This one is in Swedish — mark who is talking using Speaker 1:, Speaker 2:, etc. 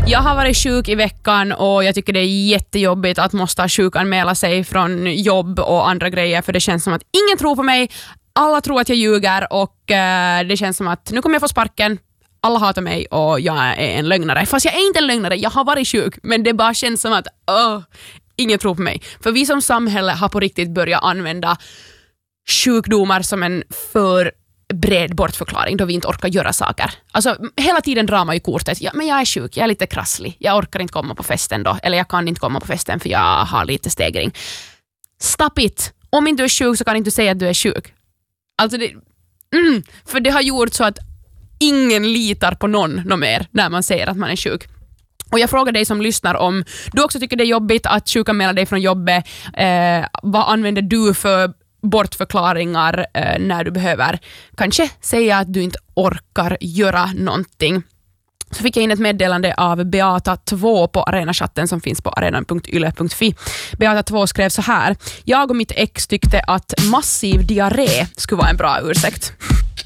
Speaker 1: Jag har varit sjuk i veckan och jag tycker det är jättejobbigt att måste sjukanmäla sig från jobb och andra grejer, för det känns som att ingen tror på mig. Alla tror att jag ljuger och det känns som att nu kommer jag få sparken. Alla hatar mig och jag är en lögnare. Fast jag är inte en lögnare, jag har varit sjuk. Men det bara känns som att ingen tror på mig. För vi som samhälle har på riktigt börjat använda sjukdomar som en för bred bortförklaring då vi inte orkar göra saker. Alltså hela tiden drar man ju kortet. Ja, men jag är sjuk, jag är lite krasslig. Jag orkar inte komma på festen då. Eller jag kan inte komma på festen för jag har lite stegring. Stop it! Om inte du är sjuk så kan inte du säga att du är sjuk. Alltså för det har gjort så att ingen litar på någon mer när man säger att man är sjuk. Och jag frågar dig som lyssnar om du också tycker det är jobbigt att sjukanmäla dig från jobbet. Vad använder du för bortförklaringar när du behöver kanske säga att du inte orkar göra någonting? Så fick jag in ett meddelande av Beata 2 på arenachatten som finns på arenan.yle.fi. Beata 2 skrev så här: jag och mitt ex tyckte att massiv diarré skulle vara en bra ursäkt.